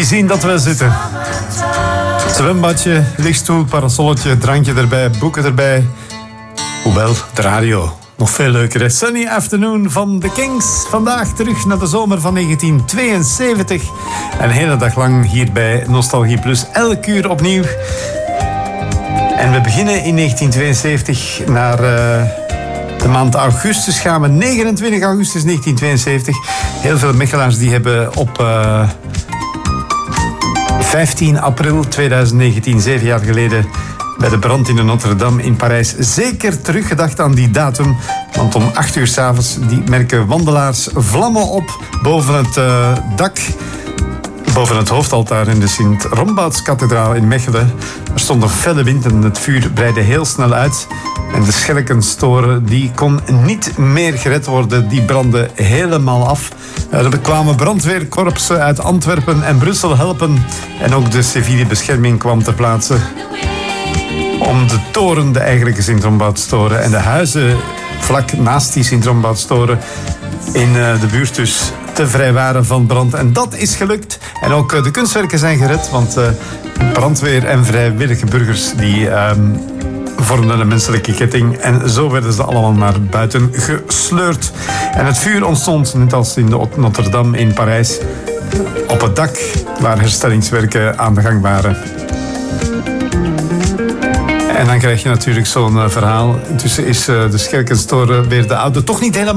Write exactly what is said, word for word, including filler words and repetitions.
Die zien dat we zitten. Zwembadje, lichtstoel, parasolletje, drankje erbij, boeken erbij. Hoewel, de radio nog veel leuker is. Sunny Afternoon van The Kings. Vandaag terug naar de zomer van negentien tweeënzeventig. Een hele dag lang hier bij Nostalgie Plus. Elk uur opnieuw. En we beginnen in negentien tweeënzeventig naar uh, de maand augustus gaan we. negenentwintig augustus negentien tweeënzeventig. Heel veel Mechelaars die hebben op uh, vijftien april tweeduizend negentien, zeven jaar geleden, bij de brand in de Notre-Dame in Parijs, zeker teruggedacht aan die datum. Want om acht uur 's avonds die merken wandelaars vlammen op boven het uh, dak. Boven het hoofdaltaar in de Sint-Rombouts-kathedraal in Mechelen. Er stond een felle wind en het vuur breidde heel snel uit. En de Schelkenstoren die kon niet meer gered worden. Die brandde helemaal af. Er kwamen brandweerkorpsen uit Antwerpen en Brussel helpen. En ook de civiele bescherming kwam ter plaatse om de toren, de eigenlijke Sint-Rombouts-toren, en de huizen vlak naast die Sint-Rombouts-toren in de buurt dus te vrijwaren van brand. En dat is gelukt. En ook de kunstwerken zijn gered, want uh, brandweer en vrijwillige burgers die uh, vormden een menselijke ketting. En zo werden ze allemaal naar buiten gesleurd. En het vuur ontstond, net als in de Notre-Dame in Parijs, op het dak waar herstellingswerken aan de gang waren. En dan krijg je natuurlijk zo'n uh, verhaal. Intussen is uh, de Schelkenstoren weer de oude, toch niet helemaal